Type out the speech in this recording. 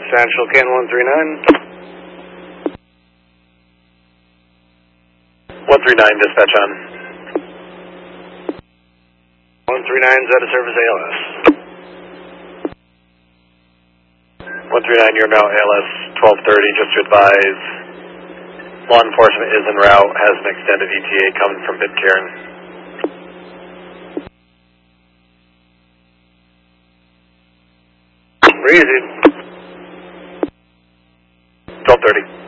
Satchel Can 139. 139, dispatch on. 139's out of service ALS. 139, you're now ALS 1230, just to advise. Law enforcement is en route, has an extended ETA coming from Pitcairn. Breezy. 1230.